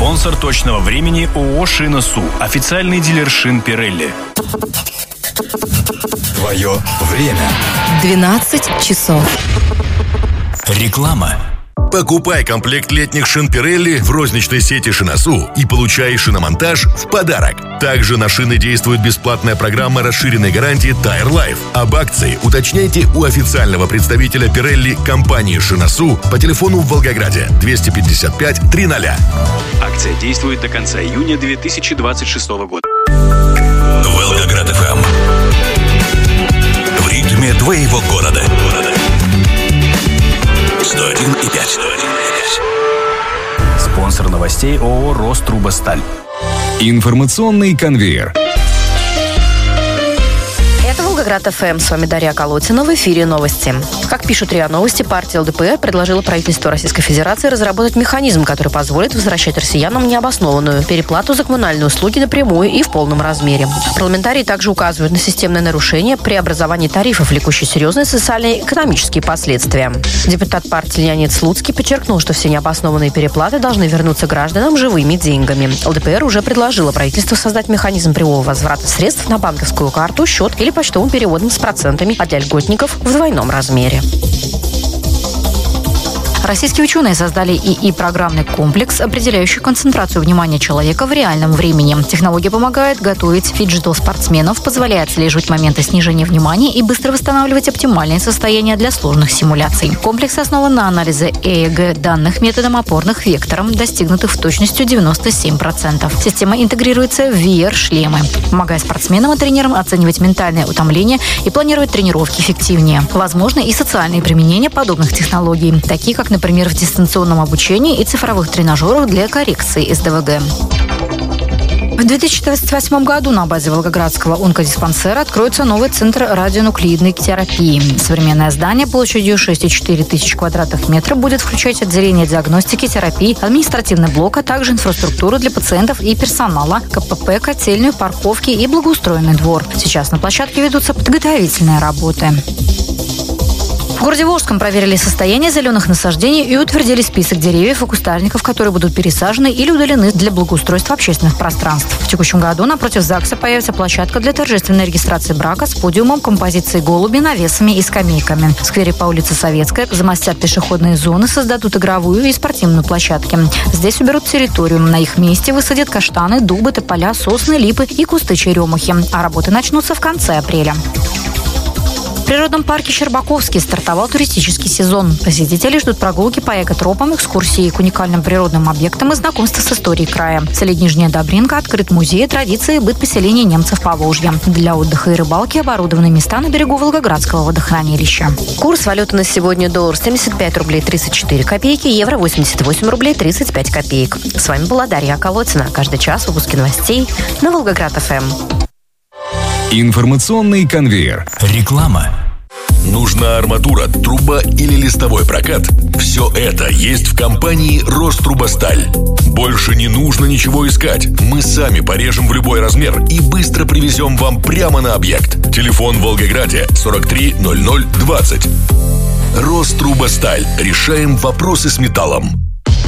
Спонсор точного времени ООО «Шина СУ». Официальный дилер шин Pirelli. Твое время. 12 часов. Реклама. Покупай комплект летних шин Pirelli в розничной сети «Шинасу» и получай шиномонтаж в подарок. Также на шины действует бесплатная программа расширенной гарантии Tire Life. Об акции уточняйте у официального представителя Pirelli компании «Шинасу» по телефону в Волгограде 255 300. Акция действует до конца июня 2026 года. Волгоград ФМ. В ритме твоего города. 101,5. Спонсор новостей ООО «Рострубосталь». Информационный конвейер. Это Волгоград ФМ. С вами Дарья Колотина. В эфире новости. Как пишут РИА Новости, партия ЛДПР предложила правительству Российской Федерации разработать механизм, который позволит возвращать россиянам необоснованную переплату за коммунальные услуги напрямую и в полном размере. Парламентарии также указывают на системное нарушение при образовании тарифов, влекущие серьезные социально-экономические последствия. Депутат партии Леонид Слуцкий подчеркнул, что все необоснованные переплаты должны вернуться гражданам живыми деньгами. ЛДПР уже предложила правительству создать механизм прямого возврата средств на банковскую карту, счет или почтовым переводом с процентами, а для льготников в двойном размере. Российские ученые создали ИИ-программный комплекс, определяющий концентрацию внимания человека в реальном времени. Технология помогает готовить фиджитал-спортсменов, позволяет отслеживать моменты снижения внимания и быстро восстанавливать оптимальное состояние для сложных симуляций. Комплекс основан на анализе ЭЭГ данных методом опорных вектором, достигнутых в точностью 97%. Система интегрируется в VR-шлемы, помогая спортсменам и тренерам оценивать ментальное утомление и планировать тренировки эффективнее. Возможны и социальные применения подобных технологий, такие как, например, в дистанционном обучении и цифровых тренажерах для коррекции СДВГ. В 2028 году на базе Волгоградского онкодиспансера откроется новый центр радионуклидной терапии. Современное здание площадью 6,4 тысяч квадратных метров будет включать отделение диагностики, терапии, административный блок, а также инфраструктуру для пациентов и персонала, КПП, котельную, парковки и благоустроенный двор. Сейчас на площадке ведутся подготовительные работы. В городе Волжском проверили состояние зеленых насаждений и утвердили список деревьев и кустарников, которые будут пересажены или удалены для благоустройства общественных пространств. В текущем году напротив ЗАГСа появится площадка для торжественной регистрации брака с подиумом, композицией голуби, навесами и скамейками. В сквере по улице Советская замостят пешеходные зоны, создадут игровую и спортивную площадки. Здесь уберут территорию. На их месте высадят каштаны, дубы, тополя, сосны, липы и кусты черемухи. А работы начнутся в конце апреля. В природном парке Щербаковский стартовал туристический сезон. Посетители ждут прогулки по экотропам, экскурсии к уникальным природным объектам и знакомства с историей края. В селе Нижняя Добринка открыт музей традиции и быт поселения немцев Поволжья. Для отдыха и рыбалки оборудованы места на берегу Волгоградского водохранилища. Курс валюты на сегодня: доллар 75 рублей 34 копейки, евро 88 рублей 35 копеек. С вами была Дарья Колотина. Каждый час выпуски новостей на Волгоград ФМ. Информационный конвейер. Реклама. Нужна арматура, труба или листовой прокат? Все это есть в компании «Рострубосталь». Больше не нужно ничего искать. Мы сами порежем в любой размер и быстро привезем вам прямо на объект. Телефон в Волгограде 43 00 20. «Рострубосталь». Решаем вопросы с металлом.